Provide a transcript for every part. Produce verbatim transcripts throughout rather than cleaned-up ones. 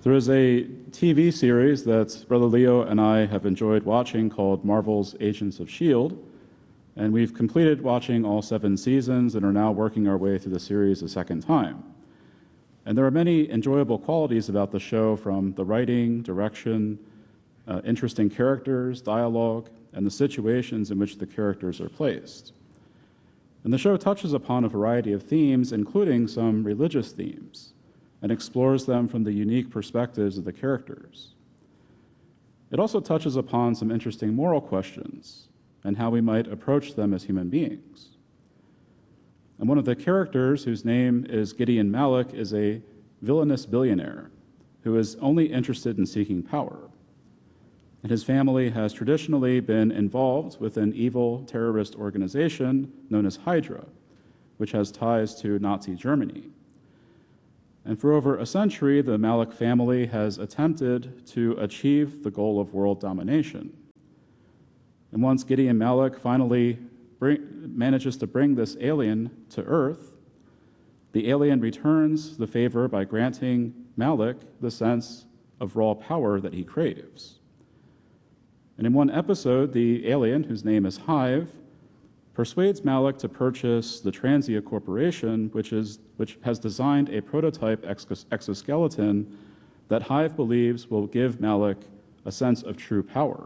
There is a T V series that Brother Leo and I have enjoyed watching called Marvel's Agents of S H I E L D, and we've completed watching all seven seasons and are now working our way through the series a second time. And there are many enjoyable qualities about the show, from the writing, direction, uh, interesting characters, dialogue, and the situations in which the characters are placed. And the show touches upon a variety of themes, including some religious themes, and explores them from the unique perspectives of the characters. It also touches upon some interesting moral questions and how we might approach them as human beings. And one of the characters, whose name is Gideon Malik, is a villainous billionaire who is only interested in seeking power. And his family has traditionally been involved with an evil terrorist organization known as Hydra, which has ties to Nazi Germany. And for over a century, the Malik family has attempted to achieve the goal of world domination. And once Gideon Malik finally bring, manages to bring this alien to Earth, the alien returns the favor by granting Malik the sense of raw power that he craves. And in one episode, the alien, whose name is Hive, persuades Malik to purchase the Transia Corporation, which, is, which has designed a prototype exos- exoskeleton that Hive believes will give Malik a sense of true power.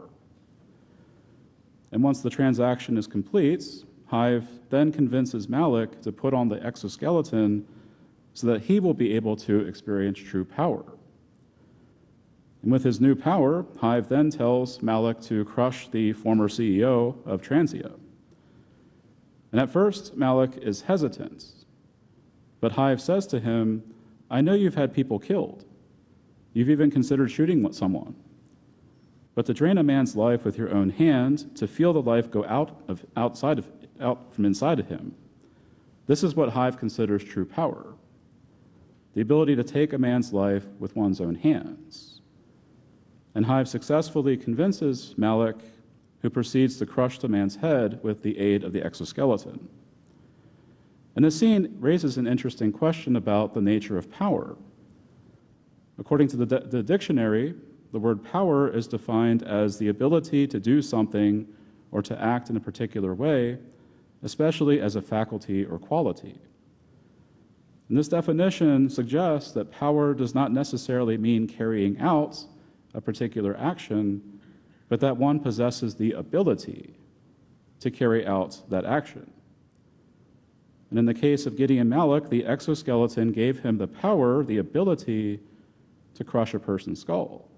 And once the transaction is complete, Hive then convinces Malik to put on the exoskeleton so that he will be able to experience true power. And with his new power, Hive then tells Malik to crush the former C E O of Transia. And at first, Malik is hesitant, but Hive says to him, "I know you've had people killed. You've even considered shooting someone. But to drain a man's life with your own hand, to feel the life go out of outside of out from inside of him, this is what Hive considers true power: the ability to take a man's life with one's own hands." And Hive successfully convinces Malik, who proceeds to crush the man's head with the aid of the exoskeleton. And this scene raises an interesting question about the nature of power. According to the, di- the dictionary, the word power is defined as the ability to do something or to act in a particular way, especially as a faculty or quality. And this definition suggests that power does not necessarily mean carrying out a particular action, but that one possesses the ability to carry out that action. And in the case of Gideon Malik, the exoskeleton gave him the power, the ability to crush a person's skull.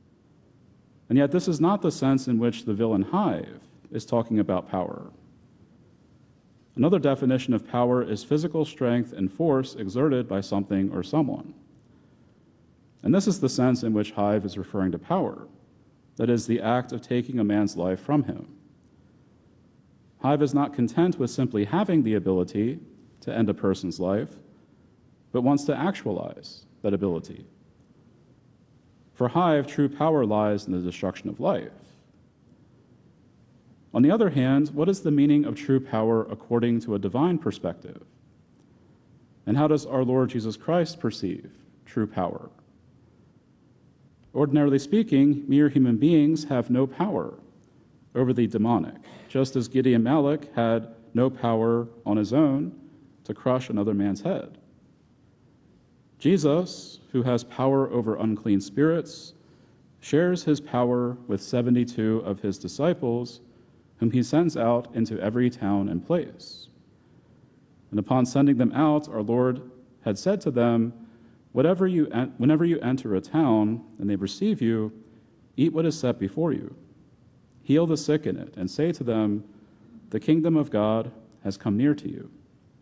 And yet this is not the sense in which the villain Hive is talking about power. Another definition of power is physical strength and force exerted by something or someone. And this is the sense in which Hive is referring to power, that is, the act of taking a man's life from him. Hive is not content with simply having the ability to end a person's life, but wants to actualize that ability. For Hive, true power lies in the destruction of life. On the other hand, what is the meaning of true power according to a divine perspective? And how does our Lord Jesus Christ perceive true power? Ordinarily speaking, mere human beings have no power over the demonic, just as Gideon Malik had no power on his own to crush another man's head. Jesus, who has power over unclean spirits, shares his power with seventy-two of his disciples, whom he sends out into every town and place. And upon sending them out, our Lord had said to them, Whatever you, whenever you enter a town and they receive you, eat what is set before you. Heal the sick in it, and say to them, the kingdom of God has come near to you.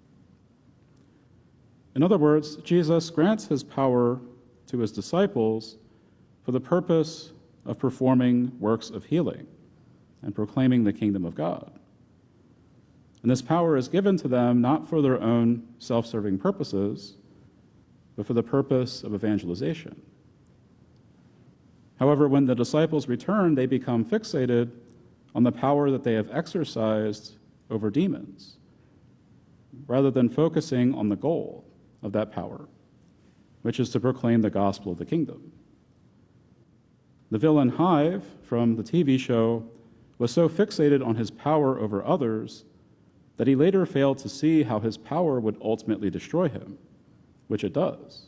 In other words, Jesus grants his power to his disciples for the purpose of performing works of healing and proclaiming the kingdom of God. And this power is given to them not for their own self-serving purposes, but for the purpose of evangelization. However, when the disciples return, they become fixated on the power that they have exercised over demons, rather than focusing on the goal of that power, which is to proclaim the gospel of the kingdom. The villain Hive from the T V show was so fixated on his power over others that he later failed to see how his power would ultimately destroy him, which it does.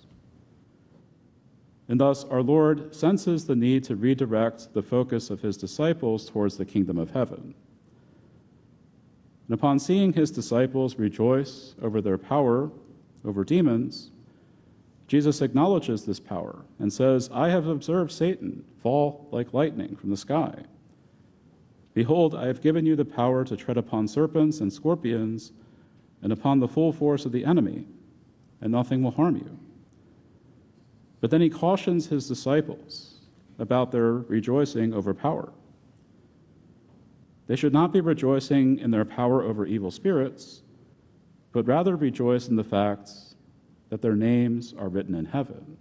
And thus, our Lord senses the need to redirect the focus of his disciples towards the kingdom of heaven. And upon seeing his disciples rejoice over their power over demons, Jesus acknowledges this power and says, "I have observed Satan fall like lightning from the sky. Behold, I have given you the power to tread upon serpents and scorpions and upon the full force of the enemy, and nothing will harm you." But then he cautions his disciples about their rejoicing over power. They should not be rejoicing in their power over evil spirits, but rather rejoice in the fact that their names are written in heaven.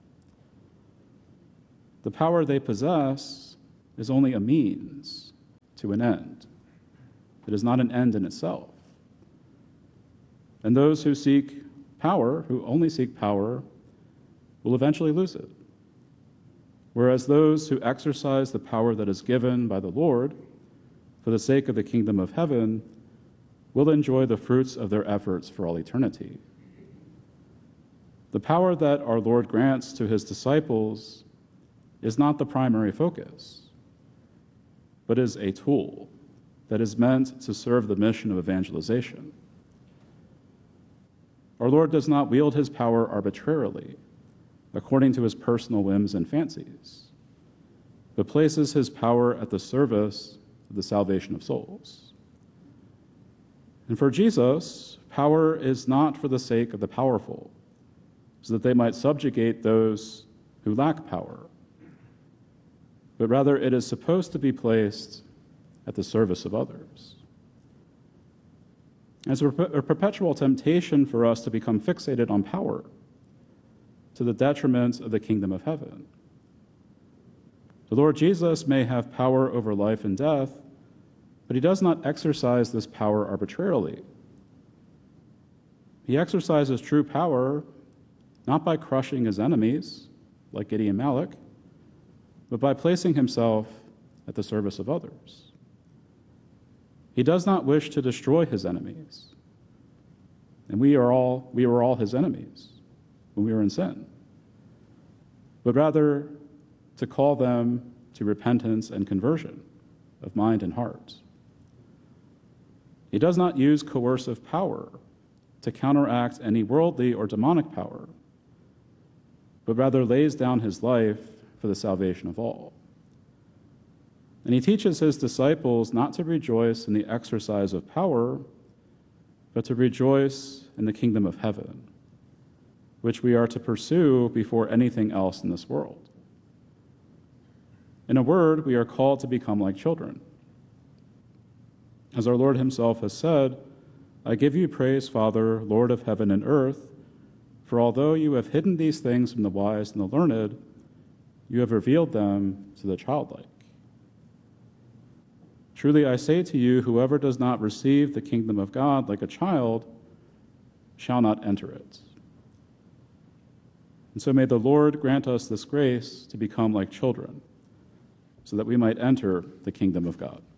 The power they possess is only a means to an end. It is not an end in itself. And those who seek power, who only seek power, will eventually lose it. Whereas those who exercise the power that is given by the Lord for the sake of the kingdom of heaven will enjoy the fruits of their efforts for all eternity. The power that our Lord grants to his disciples is not the primary focus, but is a tool that is meant to serve the mission of evangelization. Our Lord does not wield his power arbitrarily, according to his personal whims and fancies, but places his power at the service of the salvation of souls. And for Jesus, power is not for the sake of the powerful, so that they might subjugate those who lack power, but rather it is supposed to be placed at the service of others. It's a perpetual temptation for us to become fixated on power to the detriment of the kingdom of heaven. The Lord Jesus may have power over life and death, but he does not exercise this power arbitrarily. He exercises true power not by crushing his enemies, like Gideon Malik, but by placing himself at the service of others. He does not wish to destroy his enemies, and we are all we were all his enemies when we were in sin, but rather to call them to repentance and conversion of mind and heart. He does not use coercive power to counteract any worldly or demonic power, but rather lays down his life for the salvation of all. And he teaches his disciples not to rejoice in the exercise of power, but to rejoice in the kingdom of heaven, which we are to pursue before anything else in this world. In a word, we are called to become like children. As our Lord himself has said, "I give you praise, Father, Lord of heaven and earth, for although you have hidden these things from the wise and the learned, you have revealed them to the childlike. Truly I say to you, whoever does not receive the kingdom of God like a child shall not enter it." And so may the Lord grant us this grace to become like children, so that we might enter the kingdom of God.